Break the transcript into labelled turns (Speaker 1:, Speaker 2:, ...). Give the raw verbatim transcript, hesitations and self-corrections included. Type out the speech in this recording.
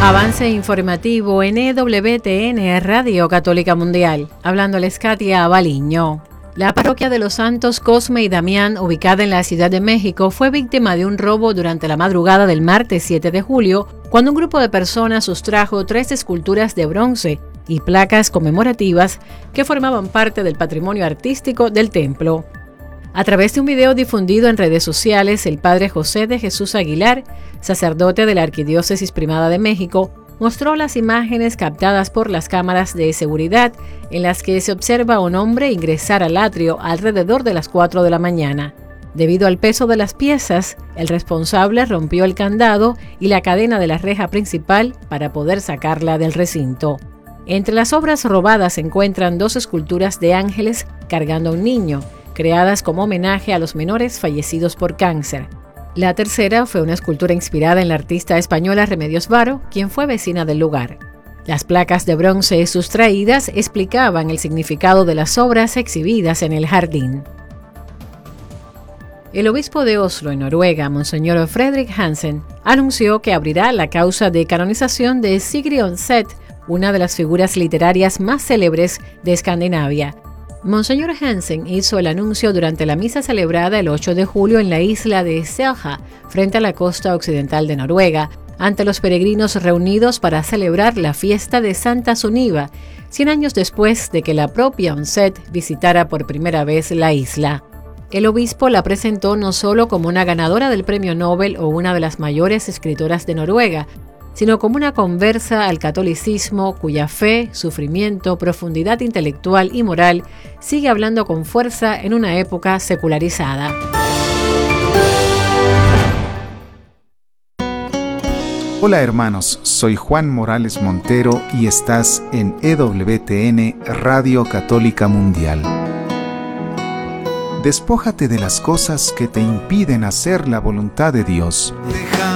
Speaker 1: Avance informativo en E W T N Radio Católica Mundial. Hablándoles Katia Abaliño. La parroquia de los Santos Cosme y Damián, ubicada en la Ciudad de México, fue víctima de un robo durante la madrugada del martes siete de julio, cuando un grupo de personas sustrajo tres esculturas de bronce y placas conmemorativas que formaban parte del patrimonio artístico del templo. A través de un video difundido en redes sociales, el padre José de Jesús Aguilar, sacerdote de la Arquidiócesis Primada de México, mostró las imágenes captadas por las cámaras de seguridad en las que se observa a un hombre ingresar al atrio alrededor de las cuatro de la mañana. Debido al peso de las piezas, el responsable rompió el candado y la cadena de la reja principal para poder sacarla del recinto. Entre las obras robadas se encuentran dos esculturas de ángeles cargando a un niño, creadas como homenaje a los menores fallecidos por cáncer. La tercera fue una escultura inspirada en la artista española Remedios Varo, quien fue vecina del lugar. Las placas de bronce sustraídas explicaban el significado de las obras exhibidas en el jardín. El obispo de Oslo, en Noruega, Monseñor Fredrik Hansen, anunció que abrirá la causa de canonización de Sigrid Undset, una de las figuras literarias más célebres de Escandinavia. Monseñor Hansen hizo el anuncio durante la misa celebrada el ocho de julio en la isla de Selja, frente a la costa occidental de Noruega, ante los peregrinos reunidos para celebrar la fiesta de Santa Sunniva, cien años después de que la propia Undset visitara por primera vez la isla. El obispo la presentó no solo como una ganadora del Premio Nobel o una de las mayores escritoras de Noruega, sino como una conversa al catolicismo cuya fe, sufrimiento, profundidad intelectual y moral sigue hablando con fuerza en una época secularizada.
Speaker 2: Hola hermanos, soy Juan Morales Montero y estás en E W T N Radio Católica Mundial. Despójate de las cosas que te impiden hacer la voluntad de Dios.